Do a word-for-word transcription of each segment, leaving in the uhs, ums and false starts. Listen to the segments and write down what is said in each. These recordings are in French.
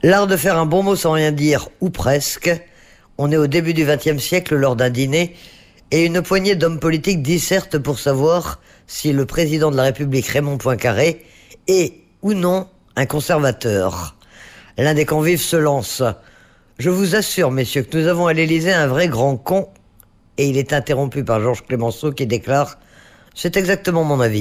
L'art de faire un bon mot sans rien dire, ou presque. On est au début du vingtième siècle lors d'un dîner, et une poignée d'hommes politiques dissertent pour savoir si le président de la République, Raymond Poincaré, est ou non un conservateur. L'un des convives se lance. « Je vous assure, messieurs, que nous avons à l'Élysée un vrai grand con. » Et il est interrompu par Georges Clemenceau qui déclare « C'est exactement mon avis. »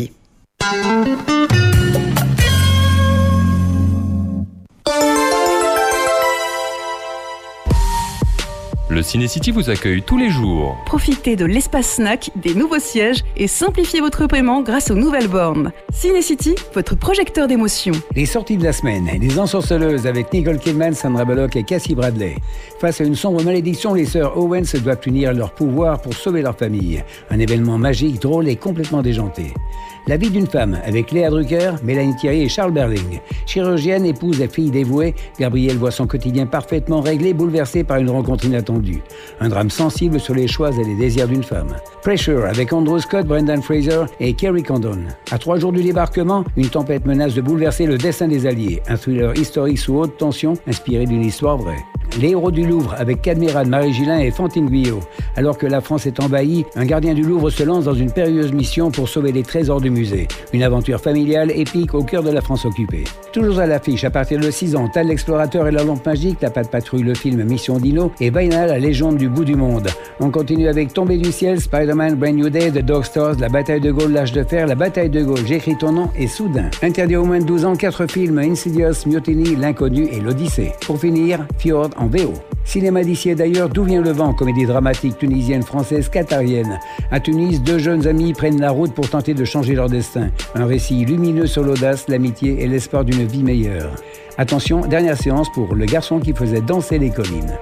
Le Ciné-City vous accueille tous les jours. Profitez de l'espace snack, des nouveaux sièges et simplifiez votre paiement grâce aux nouvelles bornes. Ciné-City, votre projecteur d'émotions. Les sorties de la semaine, Les Ensorceleuses avec Nicole Kidman, Sandra Bullock et Cassie Bradley. Face à une sombre malédiction, les sœurs Owens doivent unir leur pouvoir pour sauver leur famille. Un événement magique, drôle et complètement déjanté. La vie d'une femme avec Léa Drucker, Mélanie Thierry et Charles Berling. Chirurgienne, épouse et fille dévouée, Gabrielle voit son quotidien parfaitement réglé, bouleversé par une rencontre inattendue. Un drame sensible sur les choix et les désirs d'une femme. Pressure avec Andrew Scott, Brendan Fraser et Kerry Condon. À trois jours du débarquement, une tempête menace de bouleverser le destin des Alliés. Un thriller historique sous haute tension, inspiré d'une histoire vraie. Les héros du Louvre avec Cadmerade, Marie Gillin et Fantine Guyot. Alors que la France est envahie, un gardien du Louvre se lance dans une périlleuse mission pour sauver les trésors du musée. Une aventure familiale épique au cœur de la France occupée. Toujours à l'affiche, à partir de six ans, Tal l'explorateur et la lampe magique, La Patte Patrouille, le film Mission Dino et Vaina, la légende du bout du monde. On continue avec Tombé du ciel, Spider-Man, Brand New Day, The Dog Stars, La Bataille de Gaulle, L'Âge de Fer, La Bataille de Gaulle, J'écris ton nom et Soudain. Interdit aux moins de douze ans, quatre films, Insidious, Mutiny, L'Inconnu et L'Odyssée. Pour finir, Fjord en V O. Cinéma d'ici et d'ailleurs, D'où vient le vent, comédie dramatique tunisienne, française, qatarienne. À Tunis, deux jeunes amis prennent la route pour tenter de changer leur destin. Un récit lumineux sur l'audace, l'amitié et l'espoir d'une vie meilleure. Attention, dernière séance pour Le garçon qui faisait danser les collines.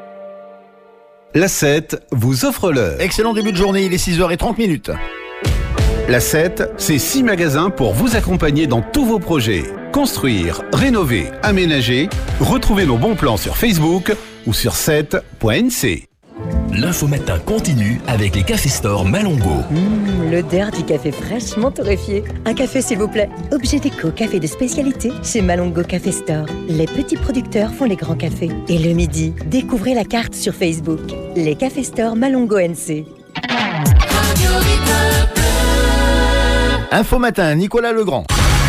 La sept vous offre l'heure. Excellent début de journée, il est six heures trente minutes. La sept, c'est six magasins pour vous accompagner dans tous vos projets. Construire, rénover, aménager. Retrouvez nos bons plans sur Facebook ou sur sept point n c. L'info matin continue avec les cafés Store Malongo. Mmh, l'odeur du café fraîchement torréfié. Un café s'il vous plaît. Objet déco, café de spécialité chez Malongo Café Store. Les petits producteurs font les grands cafés. Et le midi, découvrez la carte sur Facebook. Les cafés Store Malongo N C. Info matin, Nicolas Legrand.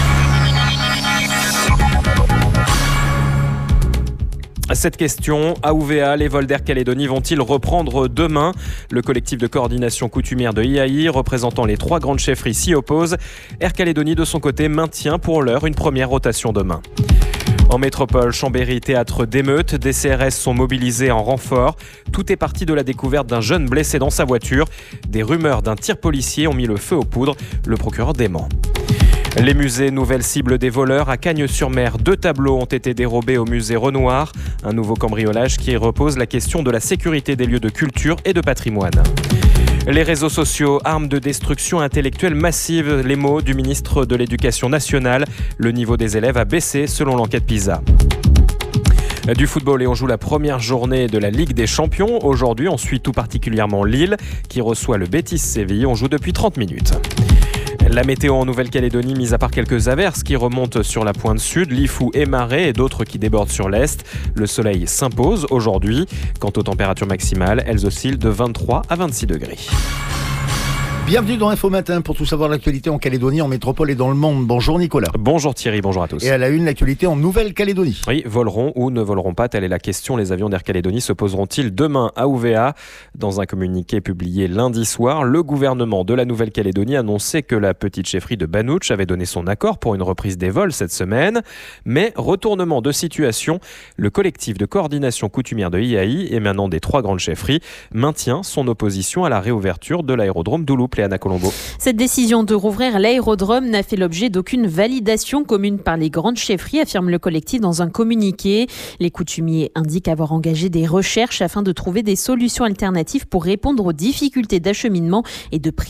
Cette question, A O V A, les vols d'Air Calédonie vont-ils reprendre demain ? Le collectif de coordination coutumière de I A I, représentant les trois grandes chefferies, s'y oppose. Air Calédonie, de son côté, maintient pour l'heure une première rotation demain. En métropole, Chambéry, théâtre d'émeutes, des C R S sont mobilisés en renfort. Tout est parti de la découverte d'un jeune blessé dans sa voiture. Des rumeurs d'un tir policier ont mis le feu aux poudres. Le procureur dément. Les musées, nouvelle cible des voleurs. À Cagnes-sur-Mer, deux tableaux ont été dérobés au musée Renoir. Un nouveau cambriolage qui repose la question de la sécurité des lieux de culture et de patrimoine. Les réseaux sociaux, armes de destruction intellectuelle massive, les mots du ministre de l'Éducation nationale. Le niveau des élèves a baissé selon l'enquête PISA. Du football et on joue la première journée de la Ligue des Champions. Aujourd'hui, on suit tout particulièrement Lille qui reçoit le Betis Séville. On joue depuis trente minutes. La météo en Nouvelle-Calédonie, mis à part quelques averses qui remontent sur la pointe sud, Lifou et Marais et d'autres qui débordent sur l'est. Le soleil s'impose aujourd'hui. Quant aux températures maximales, elles oscillent de vingt-trois à vingt-six degrés. Bienvenue dans Info Matin pour tout savoir l'actualité en Calédonie, en métropole et dans le monde. Bonjour Nicolas. Bonjour Thierry, bonjour à tous. Et à la une, l'actualité en Nouvelle-Calédonie. Oui, voleront ou ne voleront pas, telle est la question. Les avions d'Air Calédonie se poseront-ils demain à O V A ? Dans un communiqué publié lundi soir, le gouvernement de la Nouvelle-Calédonie annonçait que la petite chefferie de Banouch avait donné son accord pour une reprise des vols cette semaine. Mais retournement de situation, le collectif de coordination coutumière de I A I, émanant des trois grandes chefferies, maintient son opposition à la réouverture de l'aérodrome d'Ouloup. Léana Colombo. Cette décision de rouvrir l'aérodrome n'a fait l'objet d'aucune validation commune par les grandes chefferies, affirme le collectif dans un communiqué. Les coutumiers indiquent avoir engagé des recherches afin de trouver des solutions alternatives pour répondre aux difficultés d'acheminement et de prise